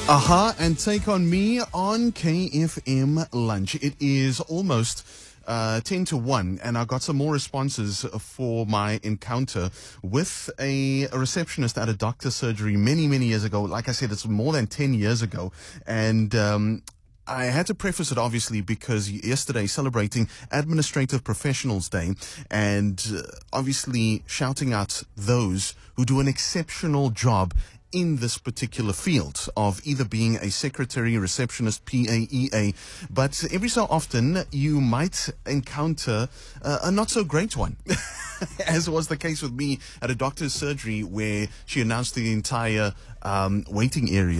Aha, and take on me on KFM Lunch. It is almost 10 to 1, and I got some more responses for my encounter with a receptionist at a doctor's surgery many, many years ago. Like I said, it's more than 10 years ago. And I had to preface it, obviously, because yesterday celebrating Administrative Professionals Day, and obviously shouting out those who do an exceptional job in this particular field of either being a secretary, receptionist, PAEA, but every so often you might encounter a not so great one, as was the case with me at a doctor's surgery where she announced the entire waiting area